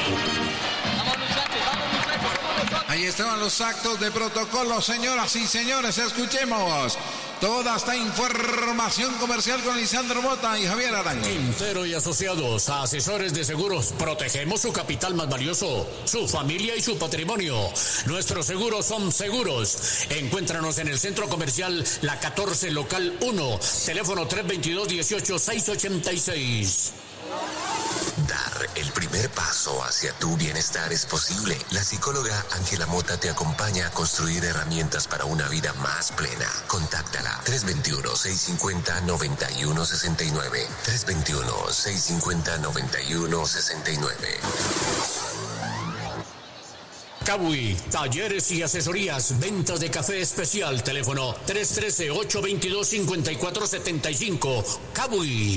Ahí estaban los actos de protocolo, señoras y señores, escuchemos toda esta información comercial con Lisandro Mota y Javier Arango. Quintero y Asociados, asesores de seguros, protegemos su capital más valioso, su familia y su patrimonio. Nuestros seguros son seguros. Encuéntranos en el Centro Comercial La 14, local 1, teléfono 322-18-686. Dar el primer paso hacia tu bienestar es posible. La psicóloga Ángela Mota te acompaña a construir herramientas para una vida más plena. Contáctala 321-650-9169. 321-650-9169. Cabui, talleres y asesorías, ventas de café especial, teléfono 313-822-5475. Cabui.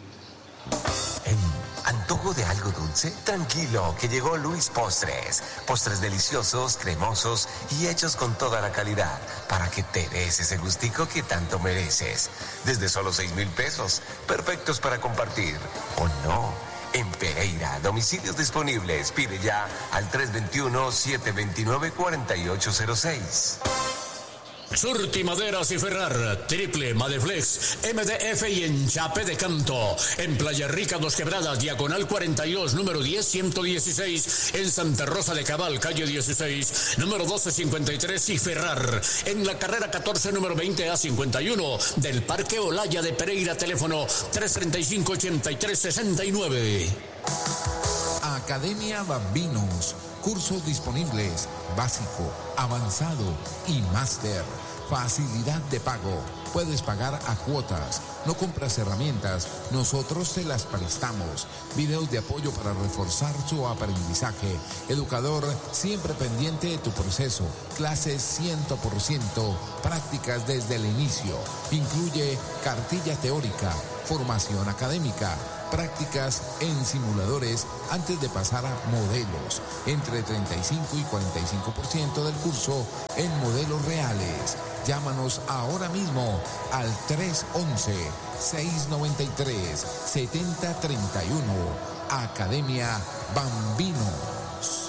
¿Antojo de algo dulce? Tranquilo, que llegó Luis Postres. Postres deliciosos, cremosos y hechos con toda la calidad para que te des ese gustico que tanto mereces. Desde solo 6,000 pesos, perfectos para compartir. ¿O no? En Pereira, domicilios disponibles. Pide ya al 321-729-4806. Surti Maderas y Ferrar, Triple, Madeflex, MDF y Enchape de Canto. En Playa Rica, Dos Quebradas, diagonal 42, número 10-116. En Santa Rosa de Cabal, calle 16, número 1253 y Ferrar. En la carrera 14, número 20A51 del Parque Olaya de Pereira, teléfono 335-8369. Academia Bambinos, cursos disponibles, básico, avanzado y máster. Facilidad de pago, puedes pagar a cuotas. No compras herramientas, nosotros te las prestamos. Videos de apoyo para reforzar su aprendizaje. Educador siempre pendiente de tu proceso. Clases 100%, prácticas desde el inicio. Incluye cartilla teórica, formación académica, prácticas en simuladores antes de pasar a modelos. Entre 35 y 45% del curso en modelos reales. Llámanos ahora mismo al 311-693-7031. Academia Bambinos.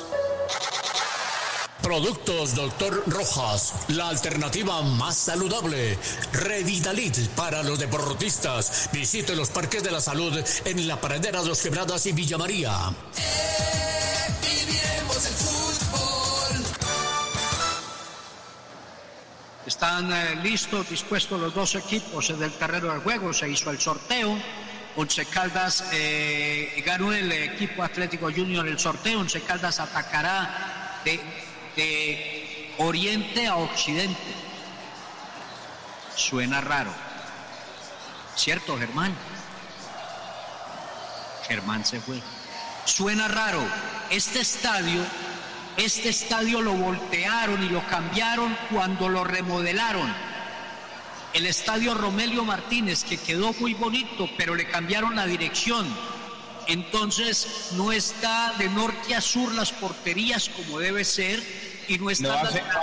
Productos Dr. Rojas, la alternativa más saludable. Revitalit para los deportistas. Visite los parques de la salud en La Pradera, Dos Quebradas y Villa María. Viviremos el fútbol. Están listos, dispuestos los dos equipos del terreno de juego. Se hizo el sorteo. Once Caldas ganó el equipo Atlético Junior el sorteo. Once Caldas atacará de oriente a occidente. Suena raro, ¿cierto, Germán? Germán se fue. Suena raro. Este estadio lo voltearon y lo cambiaron cuando lo remodelaron. El estadio Romelio Martínez, que quedó muy bonito, pero le cambiaron la dirección. Entonces no está de norte a sur las porterías como debe ser, y no están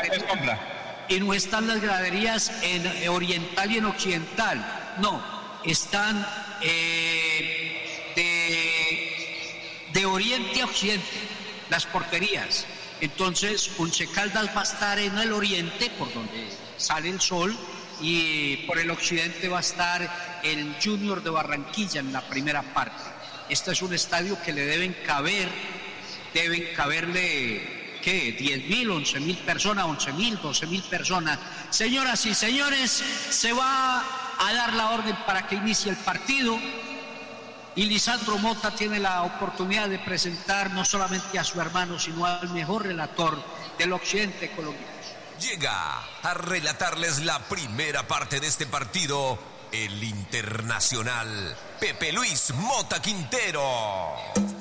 las graderías en oriental y en occidental. No, están de oriente a occidente las porterías. Entonces Once Caldas va a estar en el oriente, por donde sale el sol, y por el occidente va a estar el Junior de Barranquilla en la primera parte. Este es un estadio que le deben caberle, ¿qué? 10,000, 11,000 personas, 11,000, 12,000 personas. Señoras y señores, se va a dar la orden para que inicie el partido. Y Lisandro Mota tiene la oportunidad de presentar no solamente a su hermano, sino al mejor relator del occidente colombiano. Llega a relatarles la primera parte de este partido, el internacional Pepe Luis Mota Quintero.